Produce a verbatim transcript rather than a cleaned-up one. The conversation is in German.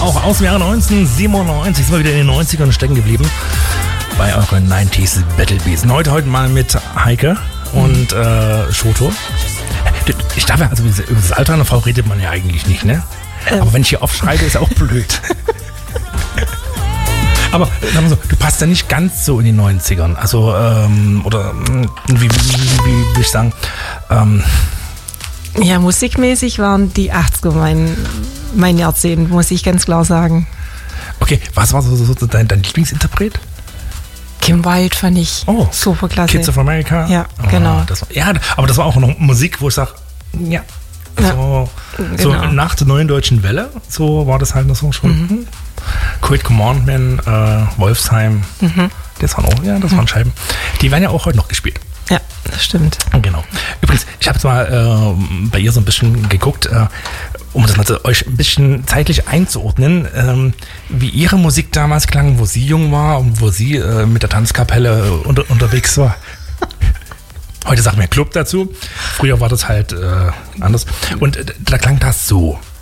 auch aus dem Jahre neunzehnhundertsiebenundneunzig. Sind wir wieder in den neunzigern stecken geblieben bei euren neunziger Battle Beats. Heute, heute mal mit Heike und äh, Shoto. Ich darf ja, also über das Alter einer Frau redet man ja eigentlich nicht, ne? Ähm. Aber wenn ich hier aufschreibe, ist auch blöd. Aber sagen wir so, du passt ja nicht ganz so in die neunzigern. Also, ähm, oder wie, wie, wie will ich sagen, ähm, ja, musikmäßig waren die achtziger mein, mein Jahrzehnt, muss ich ganz klar sagen. Okay, was war so, so, so dein, dein Lieblingsinterpret? Kim Wilde fand ich oh, super klasse. Kids of America? Ja, oh, genau. Das war, ja, aber das war auch noch Musik, wo ich sage, ja, so, ja so genau. Nach der neuen deutschen Welle, so war das halt noch so schon. Mhm. Great Commandment, äh, Wolfsheim, mhm. das waren auch, ja, das mhm. waren Scheiben. Die werden ja auch heute noch gespielt. Ja, das stimmt. Genau. Übrigens, ich habe jetzt mal äh, bei ihr so ein bisschen geguckt, äh, um das mal zu euch ein bisschen zeitlich einzuordnen, ähm, wie ihre Musik damals klang, wo sie jung war und wo sie äh, mit der Tanzkapelle unter, unterwegs war. Heute sagt man Club dazu. Früher war das halt äh, anders. Und äh, da klang das so.